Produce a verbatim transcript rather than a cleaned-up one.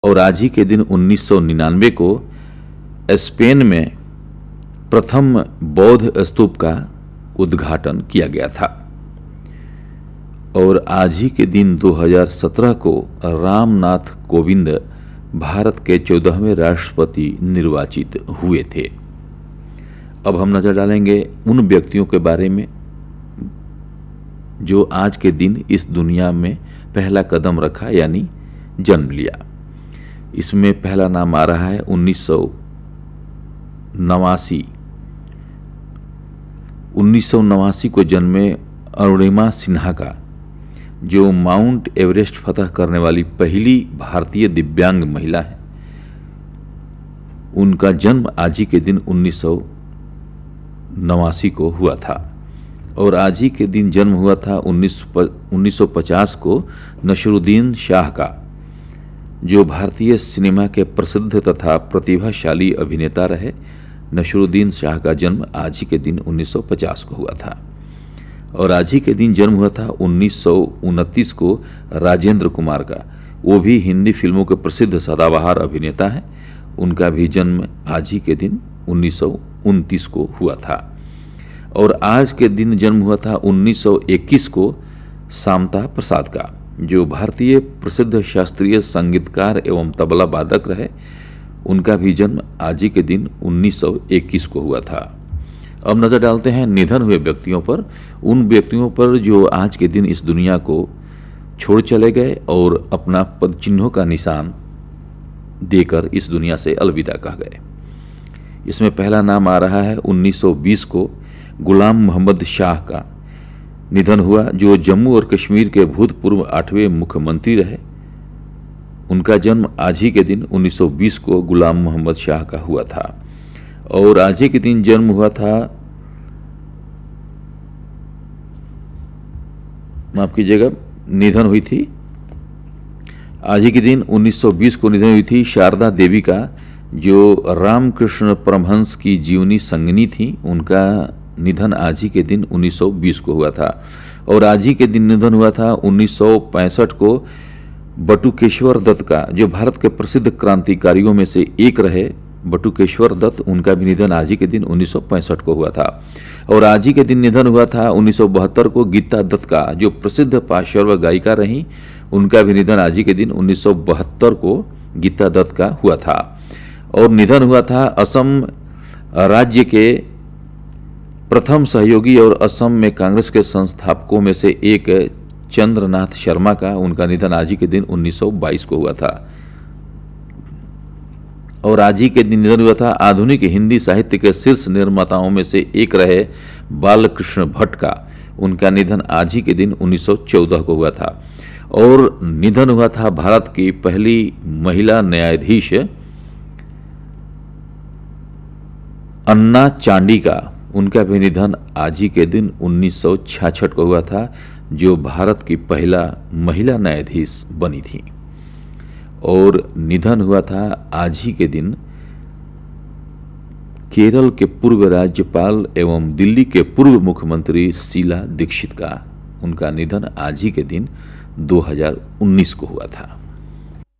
और आज ही के दिन उन्नीस सौ निन्यानवे को स्पेन में प्रथम बौद्ध स्तूप का उद्घाटन किया गया था। और आज ही के दिन दो हज़ार सत्रह को रामनाथ कोविंद भारत के चौदहवें राष्ट्रपति निर्वाचित हुए थे। अब हम नजर डालेंगे उन व्यक्तियों के बारे में जो आज के दिन इस दुनिया में पहला कदम रखा यानी जन्म लिया। इसमें पहला नाम आ रहा है उन्नीस सौ नवासी उन्नीस सौ नवासी को जन्मे अरुणिमा सिन्हा का, जो माउंट एवरेस्ट फतह करने वाली पहली भारतीय दिव्यांग महिला है। उनका जन्म आज ही के दिन उन्नीस सौ नवासी को हुआ था। और आज ही के दिन जन्म हुआ था उन्नीस सौ पचास को नसरुद्दीन शाह का, जो भारतीय सिनेमा के प्रसिद्ध तथा प्रतिभाशाली अभिनेता रहे। नसरुद्दीन शाह का जन्म आज ही के दिन उन्नीस सौ पचास को हुआ था। और आज ही के दिन जन्म हुआ था उन्नीस सौ उनतीस को राजेंद्र कुमार का, वो भी हिंदी फिल्मों के प्रसिद्ध सदाबहार अभिनेता हैं। उनका भी जन्म आज ही के दिन उन्नीस सौ उनतीस को हुआ था। और आज के दिन जन्म हुआ था उन्नीस सौ इक्कीस को शांता प्रसाद का, जो भारतीय प्रसिद्ध शास्त्रीय संगीतकार एवं तबला वादक रहे। उनका भी जन्म आज ही के दिन उन्नीस सौ इक्कीस को हुआ था। अब नजर डालते हैं निधन हुए व्यक्तियों पर, उन व्यक्तियों पर जो आज के दिन इस दुनिया को छोड़ चले गए और अपना पद चिन्हों का निशान देकर इस दुनिया से अलविदा कह गए। इसमें पहला नाम आ रहा है उन्नीस सौ बीस को गुलाम मोहम्मद शाह का निधन हुआ, जो जम्मू और कश्मीर के भूतपूर्व आठवें मुख्यमंत्री रहे। उनका जन्म आज ही के दिन उन्नीस सौ बीस को गुलाम मोहम्मद शाह का हुआ था। और आज ही के दिन जन्म हुआ था, माफ कीजिएगा, निधन हुई थी आज ही के दिन उन्नीस सौ बीस को निधन हुई थी शारदा देवी का, जो रामकृष्ण परमहंस की जीवनी संगिनी थी। उनका निधन आज ही के दिन उन्नीस सौ बीस को हुआ था। और आज ही के दिन निधन हुआ था उन्नीस सौ पैंसठ को बटुकेश्वर दत्त का, जो भारत के प्रसिद्ध क्रांतिकारियों में से एक रहे। बटुकेश्वर दत्त, उनका भी निधन आज ही के दिन उन्नीस सौ पैंसठ को हुआ था। और आज ही के दिन निधन हुआ था उन्नीस सौ बहत्तर को गीता दत्त का, जो प्रसिद्ध पार्श्व गायिका रही। उनका भी निधन आज ही के दिन उन्नीस सौ बहत्तर को गीता दत्त का हुआ था। और निधन हुआ था असम राज्य के प्रथम सहयोगी और असम में कांग्रेस के संस्थापकों में से एक चंद्रनाथ शर्मा का। उनका निधन आज ही के दिन उन्नीस सौ बाईस को हुआ था। और आज ही के दिन निधन हुआ था आधुनिक हिंदी साहित्य के शीर्ष निर्माताओं में से एक रहे बालकृष्ण भट्ट का। उनका निधन आज ही के दिन उन्नीस सौ चौदह को हुआ था। और निधन हुआ था भारत की पहली महिला न्यायाधीश अन्ना चांडी का। उनका भी निधन आज ही के दिन उन्नीस सौ छियासठ को हुआ था, जो भारत की पहला महिला न्यायाधीश बनी थी। और निधन हुआ था आज ही के दिन केरल के पूर्व राज्यपाल एवं दिल्ली के पूर्व मुख्यमंत्री शीला दीक्षित का। उनका निधन आज ही के दिन दो हज़ार उन्नीस को हुआ था।